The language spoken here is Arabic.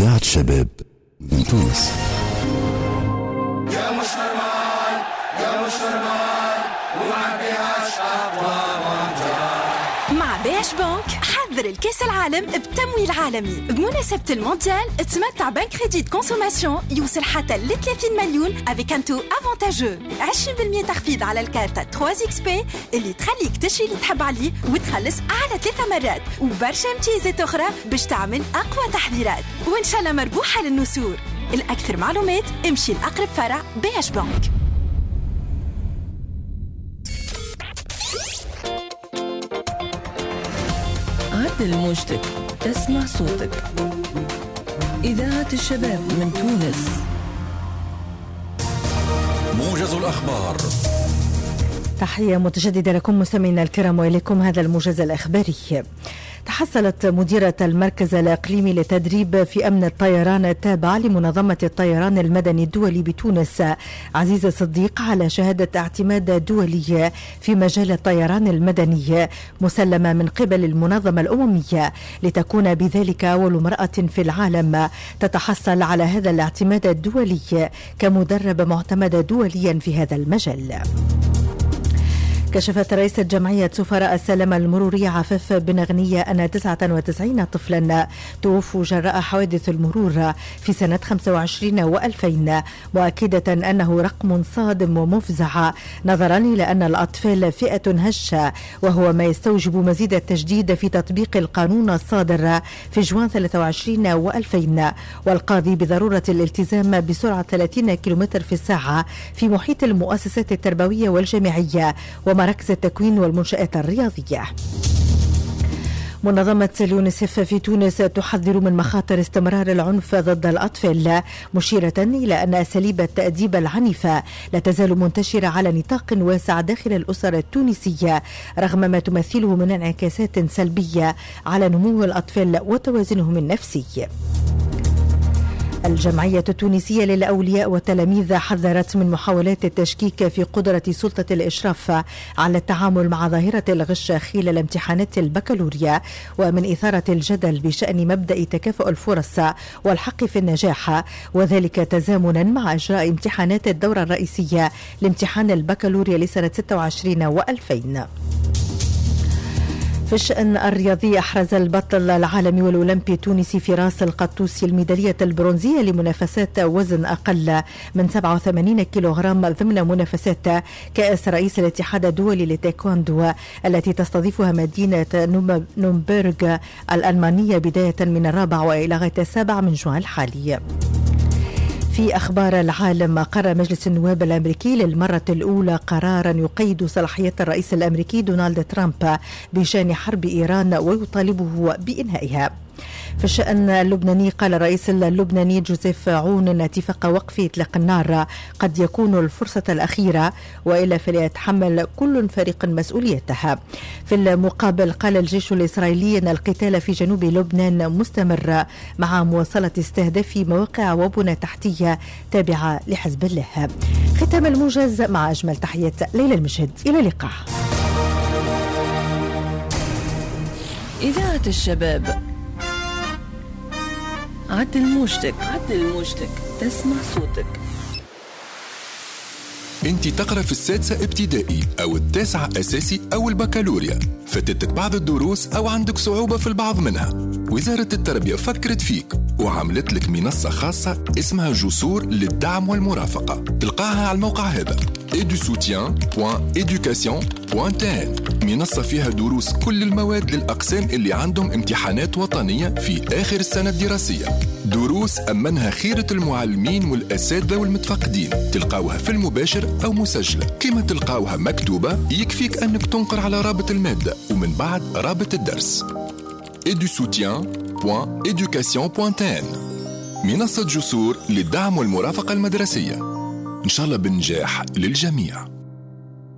إذاعة شباب من تونس. يا مش نورمال يا مش نورمال وما بيهاش أقوى مع بيش بنك حضر الكاس العالم بتمويل عالمي بمناسبة المونديال. تمتع بنك كريديت كونسوماسيون يوصل حتى ل 30 مليون avec un taux avantageux 20% تخفيض على الكارت 3XP اللي تخليك تشري اللي تحب عليه وتخلص على 3 مرات وبرشا امتيازات أخرى باش تعمل أقوى تحضيرات وإن شاء الله مربوحة للنسور. الأكثر معلومات امشي لأقرب فرع بيش بنك. عدل موجتك تسمع صوتك. إذاعة الشباب من تونس. موجز الأخبار. تحية متجددة لكم مستمعينا الكرام وإليكم هذا الموجز الإخباري. تحصلت مديرة المركز الإقليمي للتدريب في أمن الطيران التابع لمنظمة الطيران المدني الدولي بتونس عزيزة صديق على شهادة اعتماد دولي في مجال الطيران المدني مسلمة من قبل المنظمة الأممية، لتكون بذلك أول امرأة في العالم تتحصل على هذا الاعتماد الدولي كمدرب معتمد دوليا في هذا المجال. كشفت رئيسة جمعية سفراء السلامة المرورية عفاف بن غنية أن 99 طفلا توفوا جراء حوادث المرور في سنة 25 و2000، مؤكدة أنه رقم صادم ومفزع نظرا إلى أن الأطفال فئة هشة، وهو ما يستوجب مزيد التجديد في تطبيق القانون الصادر في جوان 23 و2000 والقاضي بضرورة الالتزام بسرعة 30 كيلومتر في الساعة في محيط المؤسسات التربوية والجامعية ومراكز التكوين والمنشآت الرياضية. منظمة اليونيسف في تونس تحذر من مخاطر استمرار العنف ضد الأطفال، مشيرة إلى أن أساليب التأديب العنيفة لا تزال منتشرة على نطاق واسع داخل الأسر التونسية رغم ما تمثله من انعكاسات سلبية على نمو الأطفال وتوازنهم النفسي. الجمعية التونسية للأولياء والتلاميذ حذرت من محاولات التشكيك في قدرة سلطة الإشراف على التعامل مع ظاهرة الغش خلال امتحانات البكالوريا ومن إثارة الجدل بشأن مبدأ تكافؤ الفرص والحق في النجاح، وذلك تزامنا مع إجراء امتحانات الدورة الرئيسية لامتحان البكالوريا لسنة 26 و2000. في الشأن الرياضي أحرز البطل العالمي والأولمبي التونسي فراس القطوسي الميدالية البرونزية لمنافسات وزن أقل من 87 كيلوغرام ضمن منافسات كأس رئيس الاتحاد الدولي للتايكوندو التي تستضيفها مدينة نومبرغ الألمانية بداية من 4 وإلى غاية 7 من جوان الحالي. في أخبار العالم، قرر مجلس النواب الأمريكي للمرة الأولى قرارا يقيد صلاحيات الرئيس الأمريكي دونالد ترامب بشأن حرب إيران ويطالبه بإنهائها. في الشأن اللبناني قال الرئيس اللبناني جوزيف عون أن اتفاق وقف إطلاق النار قد يكون الفرصة الأخيرة وإلا فليتحمل كل فريق مسؤوليتها. في المقابل قال الجيش الإسرائيلي أن القتال في جنوب لبنان مستمر مع مواصلة استهداف مواقع وبنى تحتية تابعة لحزب الله. ختام الموجز مع أجمل تحيات ليلى المجهد، إلى اللقاء. إذاعة الشباب. عدل موجتك تسمع صوتك. انت تقرأ في السادسة ابتدائي أو التاسعة أساسي أو البكالوريا، فاتتك بعض الدروس أو عندك صعوبة في البعض منها. وزارة التربية فكرت فيك وعملت لك منصة خاصة اسمها جسور للدعم والمرافقة، تلقاها على الموقع هذا edusoutien.education.tn. منصة فيها دروس كل المواد للأقسام اللي عندهم امتحانات وطنية في آخر السنة الدراسية، دروس أمنها خيرة المعلمين والأساتذة والمتفقدين، تلقاوها في المباشر أو مسجلة. كما تلقاوها مكتوبة يكفيك أنك تنقر على رابط المادة ومن بعد رابط الدرس edusoutien.education.tn. منصة جسور للدعم والمرافقة المدرسية، إن شاء الله بالنجاح للجميع.